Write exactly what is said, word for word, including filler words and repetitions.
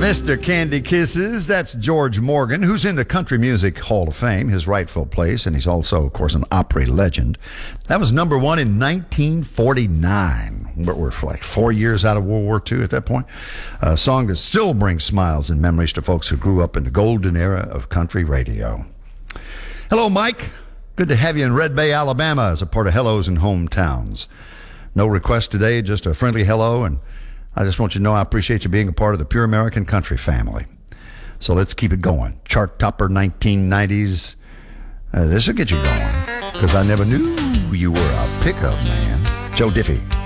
Mister Candy Kisses, that's George Morgan, who's in the Country Music Hall of Fame, his rightful place, and he's also, of course, an Opry legend. That was number one in nineteen forty-nine. But we're like four years out of World War Two at that point. A song that still brings smiles and memories to folks who grew up in the golden era of country radio. Hello, Mike. Good to have you in Red Bay, Alabama, as a part of Hellos and Hometowns. No request today, just a friendly hello, and I just want you to know I appreciate you being a part of the Pure American Country family. So let's keep it going. Chart topper nineteen nineties. Uh, this will get you going, because I never knew you were a pickup man. Joe Diffie.